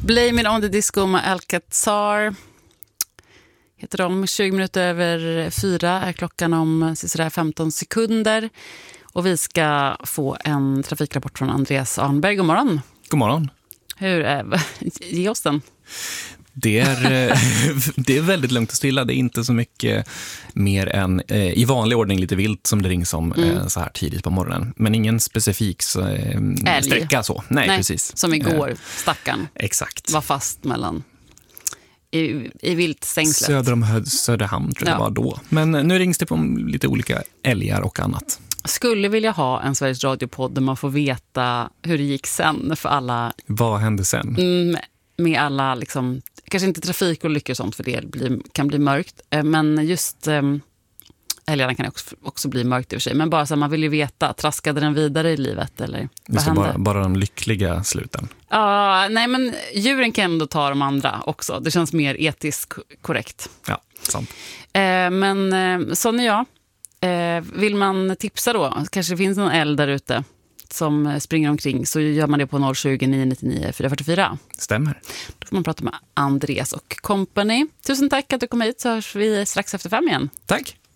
Blame It On The Disco med Alcazar heter de. 20 minuter över 4 är klockan om sådär 15 sekunder. Och vi ska få en trafikrapport från Andreas Arnberg. God morgon. God morgon. Hur är ge oss den? Det är väldigt lugnt och stilla. Det är inte så mycket mer än i vanlig ordning lite vilt som det rings om så här tidigt på morgonen. Men ingen specifik sträcka så. Nej, precis. Som igår, stackarn. Exakt. Var fast mellan i viltstängslet. Söder om Söderhamn tror jag det var då. Men nu rings det om lite olika älgar och annat. Skulle vilja ha en Sveriges Radio-podd där man får veta hur det gick sen för alla. Vad hände sen? Med alla liksom, kanske inte trafikolyckor och sånt för det kan bli mörkt. Men just älgarna kan också bli mörkt i och för sig. Men bara så man vill ju veta, traskade den vidare i livet eller vad hände? Bara de lyckliga sluten. Nej men djuren kan ändå ta de andra också. Det känns mer etiskt korrekt. Ja, sant. Men sån är jag. Vill man tipsa då, kanske det finns någon älg där ute som springer omkring, så gör man det på 020 999 444. Stämmer. Då får man prata med Andreas och company. Tusen tack att du kom hit, så hörs vi strax efter 5 igen. Tack.